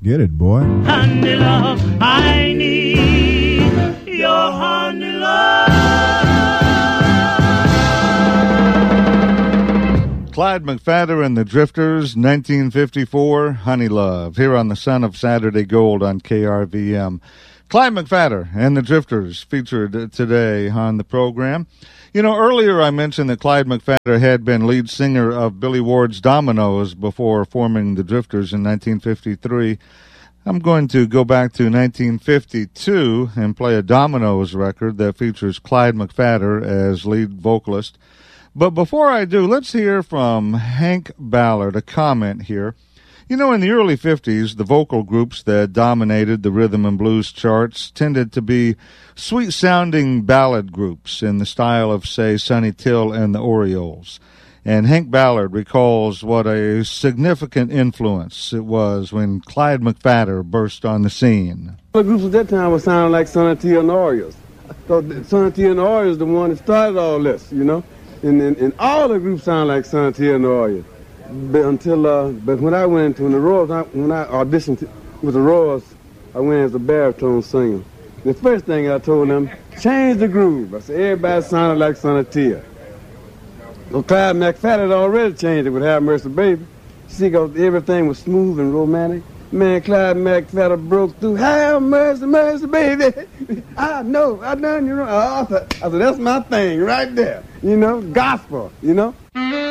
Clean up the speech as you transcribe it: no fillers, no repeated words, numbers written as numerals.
Get it, boy. Honey love, I need your honey love. Clyde McPhatter and the Drifters, 1954, Honey Love, here on the Son of Saturday Gold on KRVM. Clyde McPhatter and the Drifters featured today on the program. You know, earlier I mentioned that Clyde McPhatter had been lead singer of Billy Ward's Dominoes before forming the Drifters in 1953. I'm going to go back to 1952 and play a Dominoes record that features Clyde McPhatter as lead vocalist. But before I do, let's hear from Hank Ballard, a comment here. You know, in the early 50s, the vocal groups that dominated the rhythm and blues charts tended to be sweet-sounding ballad groups in the style of, say, Sonny Till and the Orioles. And Hank Ballard recalls what a significant influence it was when Clyde McPhatter burst on the scene. The groups at that time were sounding like Sonny Till and the Orioles. I thought Sonny Till and the Orioles the one that started all this, you know. And all the groups sound like Sonny Till and the Orioles. But when I auditioned with the Royals, I went as a baritone singer. The first thing I told them, change the groove. I said, everybody sounded like Sonny Till. Well, Clyde McPhatter had already changed it with Have Mercy Baby. See, because everything was smooth and romantic. Man, Clyde McPhatter broke through. Have mercy, mercy, baby. I know, I done you wrong. I said, that's my thing right there. You know, gospel, you know.